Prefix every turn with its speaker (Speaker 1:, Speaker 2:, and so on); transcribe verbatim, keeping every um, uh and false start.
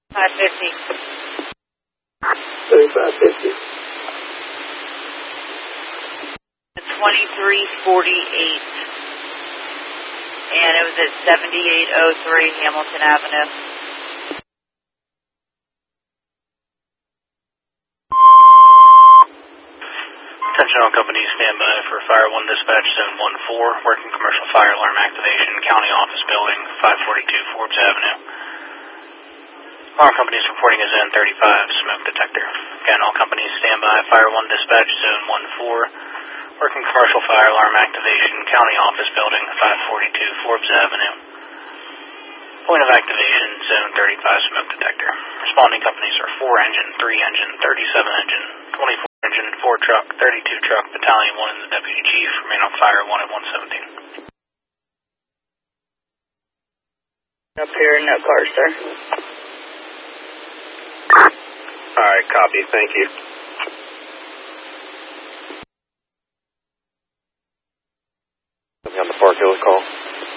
Speaker 1: five fifty.
Speaker 2: thirty-five fifty.
Speaker 1: twenty-three forty-eight. And it was at seventy-eight oh three Hamilton Avenue.
Speaker 3: Attention all companies, stand by for Fire one Dispatch Zone one four, working commercial fire alarm activation, County Office Building, five forty-two Forbes Avenue. Alarm companies reporting a Zone thirty-five smoke detector. Again, all companies stand by, Fire one Dispatch Zone one four, working commercial fire alarm activation, County Office Building, five forty-two Forbes Avenue. Point of activation, Zone thirty-five smoke detector. Responding companies are four engine, three engine, thirty-seven engine, twenty-four engine, four truck, thirty-two truck, Battalion one, and the Deputy Chief remain on Fire one at one seventeen.
Speaker 1: Up here, no car, sir.
Speaker 2: Alright, copy. Thank you.
Speaker 4: On the Park Hills call.